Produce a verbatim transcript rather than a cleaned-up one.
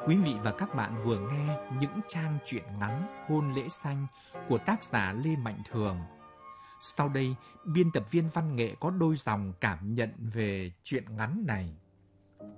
Quý vị và các bạn vừa nghe những trang truyện ngắn Hôn lễ xanh của tác giả Lê Mạnh Thường. Sau đây, biên tập viên văn nghệ có đôi dòng cảm nhận về truyện ngắn này.